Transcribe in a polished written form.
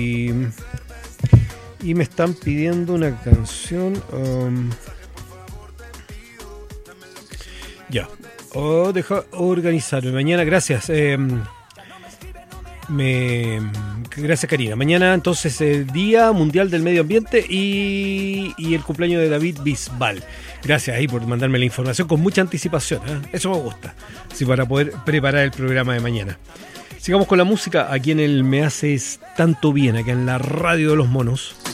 y me están pidiendo una canción. Ya. Deja organizarme. Mañana, gracias. Gracias, Karina. Mañana, entonces, Día Mundial del Medio Ambiente y el cumpleaños de David Bisbal. Gracias ahí por mandarme la información con mucha anticipación. Eso me gusta. Así para poder preparar el programa de mañana. Sigamos con la música aquí en el Me Haces Tanto Bien, acá en la Radio de los Monos.